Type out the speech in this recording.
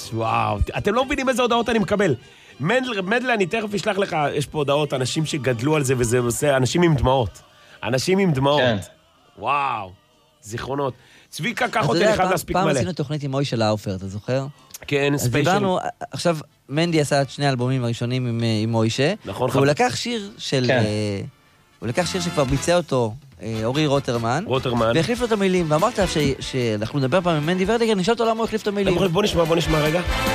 וואו, אתם לא מבינים איזה הודעות אני מקבל. מדלה, אני תכף אשלח לך, יש פה הודעות, אנשים שגדלו על זה, וזה עושה, אנשים עם דמעות. אנשים עם דמעות. כן. וואו, זיכרונות. צביקה, קח אותי, אני חייב להספיק מלא. פעם עשינו תוכנית עם מוישה לאופר, אתה זוכר? כן, אז ספיישל. דיברנו, עכשיו מנדי עשה את שני האלבומים הראשונים עם מוישה. נכון, והוא לקח שיר של... כן. הוא לקח שיר שכבר ביצע אותו אורי רוטרמן. רוטרמן. והחליף לו את המילים, ואמרת שאנחנו נדבר פעם עם מנדי ורדיגר, נשאל אותו למה הוא החליף את המילים. בוא נשמע רגע.